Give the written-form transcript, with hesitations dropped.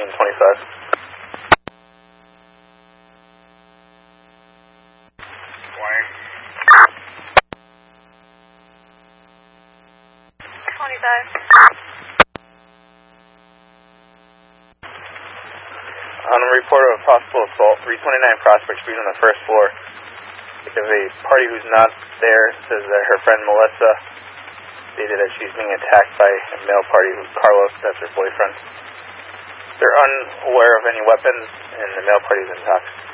On a report of a possible assault, 329 Prospect Street on the first floor. Because a party who's not there says that her friend Melissa stated that she's being attacked by a male party, Carlos, that's her boyfriend. They're unaware of any weapons, and the male party is intoxicated.